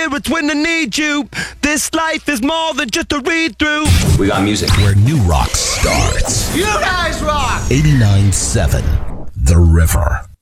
spirits when I need you. This life is more than just a read through. We got music. Where new rock starts. You guys rock! 89.7 The River.